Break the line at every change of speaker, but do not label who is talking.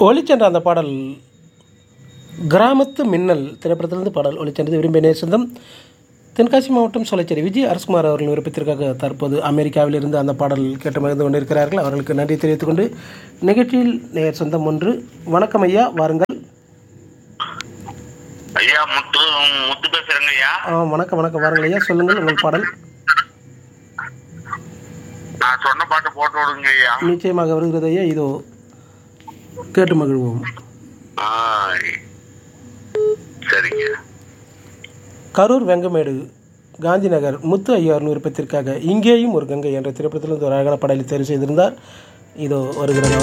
ஒளிச்சென்ற அந்த பாடல் கிராமத்து மின்னல் திரைப்படத்திலிருந்து பாடல் ஒளிச்சென்றது. விரும்பிய நேசந்தம் தென்காசி மாவட்டம் சொலைச்சேரி விஜய் அரசுகுமார் அவர்களின் விருப்பத்திற்காக தற்போது அமெரிக்காவில் இருந்து அந்த பாடல் கேட்டு மகிழ்ந்து கொண்டிருக்கிறார்கள். அவர்களுக்கு நன்றி தெரிவித்துக் கொண்டு நிகழ்ச்சியில் நேர் சொந்தம் ஒன்று. வணக்கம் ஐயா, வாருங்கள்.
ஐயா முத்து பேசுறேங்க ஐயா.
வணக்கம் வணக்கம், வாருங்கள் ஐயா, சொல்லுங்கள் உங்கள் பாடல்.
நான் சொன்ன பாட்டு போட்டு விடுங்க ஐயா.
நிச்சயமாக வருகிறது ஐயா, இதோ கேட்டு மகிழ்வோம்.
சரிங்க.
கரூர் வெங்கமேடு காந்தி நகர் முத்து ஐயாவின் விருப்பத்திற்காக இங்கேயும் ஒரு கங்கை என்ற திரைப்படத்திலிருந்து ஒரு அழகான பாடலை தேர்வு செய்திருந்தார். இதோ வருகிறது.